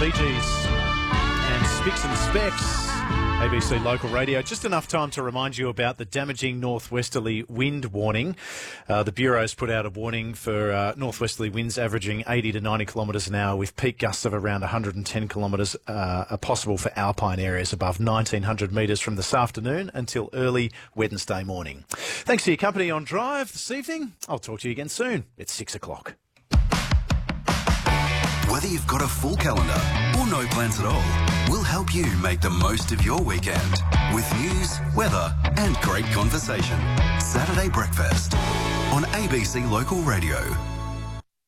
Fijis and Spicks and Specks. ABC Local Radio. Just enough time to remind you about the damaging northwesterly wind warning. The Bureau's put out a warning for northwesterly winds averaging 80 to 90 kilometres an hour with peak gusts of around 110 kilometres are possible for alpine areas above 1,900 metres from this afternoon until early Wednesday morning. Thanks for your company on Drive this evening. I'll talk to you again soon. It's 6 o'clock. Whether you've got a full calendar or no plans at all, we'll help you make the most of your weekend with news, weather and great conversation. Saturday Breakfast on ABC Local Radio.